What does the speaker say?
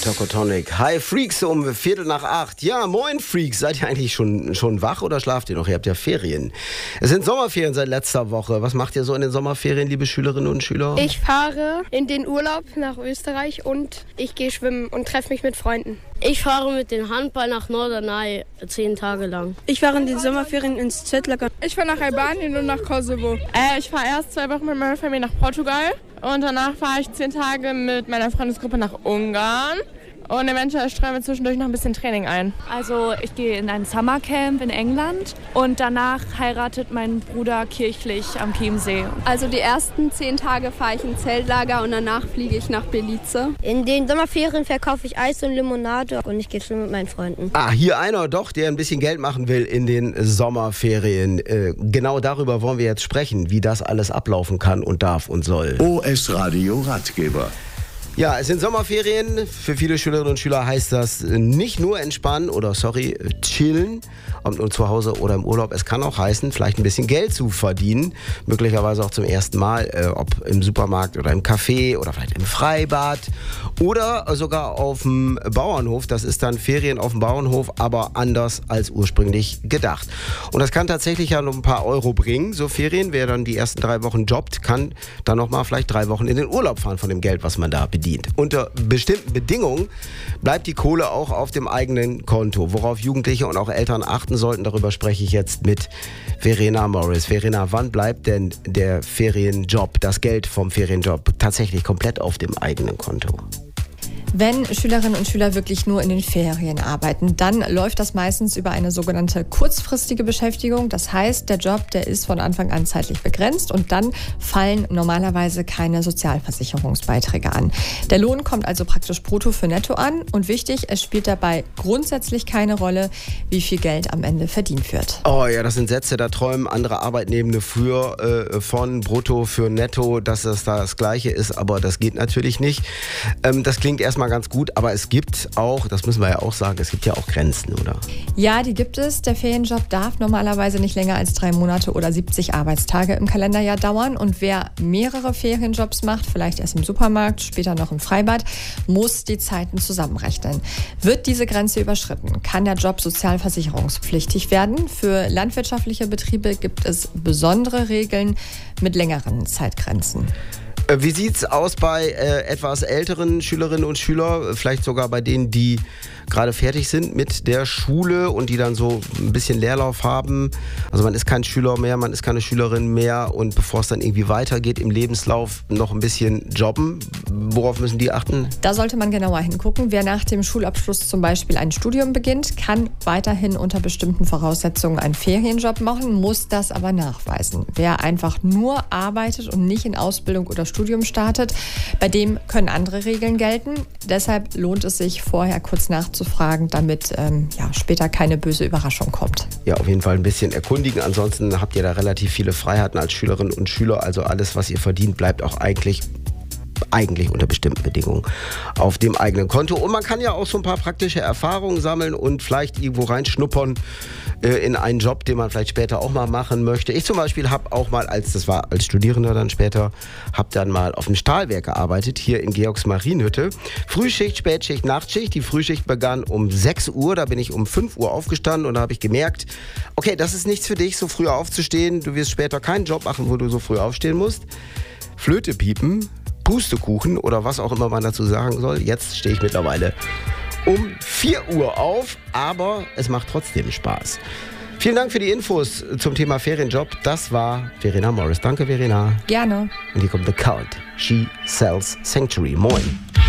Tokotonic. Hi Freaks um 7:45. Ja, moin Freaks. Seid ihr eigentlich schon wach oder schlaft ihr noch? Ihr habt ja Ferien. Es sind Sommerferien seit letzter Woche. Was macht ihr so in den Sommerferien, liebe Schülerinnen und Schüler? Ich fahre in den Urlaub nach Österreich und ich gehe schwimmen und treffe mich mit Freunden. Ich fahre mit dem Handball nach Norderney 10 Tage lang. Ich fahre in den Sommerferien ins Zöttlager. Ich fahre nach Albanien und nach Kosovo. Ich fahre erst 2 Wochen mit meiner Familie nach Portugal und danach fahre ich 10 Tage mit meiner Freundesgruppe nach Ungarn. Und eventuell streuen wir zwischendurch noch ein bisschen Training ein. Also ich gehe in ein Summercamp in England und danach heiratet mein Bruder kirchlich am Chiemsee. Also die ersten 10 Tage fahre ich in Zeltlager und danach fliege ich nach Belize. In den Sommerferien verkaufe ich Eis und Limonade und ich gehe schwimmen mit meinen Freunden. Hier einer doch, der ein bisschen Geld machen will in den Sommerferien. Genau darüber wollen wir jetzt sprechen, wie das alles ablaufen kann und darf und soll. OS Radio Ratgeber. Ja, es sind Sommerferien. Für viele Schülerinnen und Schüler heißt das nicht nur entspannen oder, chillen, ob nun zu Hause oder im Urlaub. Es kann auch heißen, vielleicht ein bisschen Geld zu verdienen. Möglicherweise auch zum ersten Mal, ob im Supermarkt oder im Café oder vielleicht im Freibad oder sogar auf dem Bauernhof. Das ist dann Ferien auf dem Bauernhof, aber anders als ursprünglich gedacht. Und das kann tatsächlich ja noch ein paar Euro bringen, so Ferien. Wer dann die ersten 3 Wochen jobbt, kann dann nochmal vielleicht 3 Wochen in den Urlaub fahren von dem Geld, was man da bedient. Unter bestimmten Bedingungen bleibt die Kohle auch auf dem eigenen Konto. Worauf Jugendliche und auch Eltern achten sollten, darüber spreche ich jetzt mit Verena Morris. Verena, wann bleibt denn der Ferienjob, das Geld vom Ferienjob tatsächlich komplett auf dem eigenen Konto? Wenn Schülerinnen und Schüler wirklich nur in den Ferien arbeiten, dann läuft das meistens über eine sogenannte kurzfristige Beschäftigung. Das heißt, der Job, der ist von Anfang an zeitlich begrenzt und dann fallen normalerweise keine Sozialversicherungsbeiträge an. Der Lohn kommt also praktisch brutto für netto an und wichtig, es spielt dabei grundsätzlich keine Rolle, wie viel Geld am Ende verdient wird. Oh ja, das sind Sätze, da träumen andere Arbeitnehmende von brutto für netto, dass das da das Gleiche ist, aber das geht natürlich nicht. Das klingt erstmal ganz gut, aber es gibt auch, das müssen wir ja auch sagen, es gibt ja auch Grenzen, oder? Ja, die gibt es. Der Ferienjob darf normalerweise nicht länger als 3 Monate oder 70 Arbeitstage im Kalenderjahr dauern. Und wer mehrere Ferienjobs macht, vielleicht erst im Supermarkt, später noch im Freibad, muss die Zeiten zusammenrechnen. Wird diese Grenze überschritten, kann der Job sozialversicherungspflichtig werden. Für landwirtschaftliche Betriebe gibt es besondere Regeln mit längeren Zeitgrenzen. Wie sieht's aus bei etwas älteren Schülerinnen und Schülern, vielleicht sogar bei denen, die gerade fertig sind mit der Schule und die dann so ein bisschen Leerlauf haben? Also man ist kein Schüler mehr, man ist keine Schülerin mehr und bevor es dann irgendwie weitergeht im Lebenslauf, noch ein bisschen jobben. Worauf müssen die achten? Da sollte man genauer hingucken. Wer nach dem Schulabschluss zum Beispiel ein Studium beginnt, kann weiterhin unter bestimmten Voraussetzungen einen Ferienjob machen, muss das aber nachweisen. Wer einfach nur arbeitet und nicht in Ausbildung oder Studium startet, bei dem können andere Regeln gelten. Deshalb lohnt es sich, vorher kurz nachzufragen, damit später keine böse Überraschung kommt. Ja, auf jeden Fall ein bisschen erkundigen. Ansonsten habt ihr da relativ viele Freiheiten als Schülerinnen und Schüler. Also alles, was ihr verdient, bleibt auch eigentlich unter bestimmten Bedingungen auf dem eigenen Konto. Und man kann ja auch so ein paar praktische Erfahrungen sammeln und vielleicht irgendwo reinschnuppern in einen Job, den man vielleicht später auch mal machen möchte. Ich zum Beispiel habe auch mal, als Studierender dann später, habe dann mal auf dem Stahlwerk gearbeitet, hier in Georgsmarienhütte. Frühschicht, Spätschicht, Nachtschicht. Die Frühschicht begann um 6 Uhr, da bin ich um 5 Uhr aufgestanden und da habe ich gemerkt, okay, das ist nichts für dich, so früh aufzustehen. Du wirst später keinen Job machen, wo du so früh aufstehen musst. Flöte piepen, Pustekuchen oder was auch immer man dazu sagen soll. Jetzt stehe ich mittlerweile um 4 Uhr auf, aber es macht trotzdem Spaß. Vielen Dank für die Infos zum Thema Ferienjob. Das war Verena Morris. Danke, Verena. Gerne. Und hier kommt The Cult. She Sells Sanctuary. Moin.